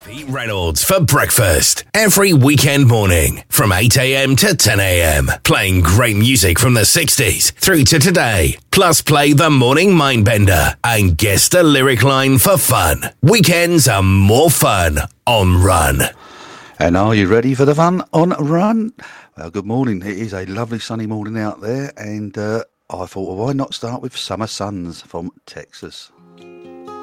Pete Reynolds for breakfast every weekend morning from 8 a.m. to 10 a.m. Playing great music from the 60s through to today. Plus play the morning mindbender and guess the lyric line for fun. Weekends are more fun on Run. And are you ready for the fun on Run? Well, good morning. It is a lovely sunny morning out there, and I thought, well, why not start with Summer Suns from Texas?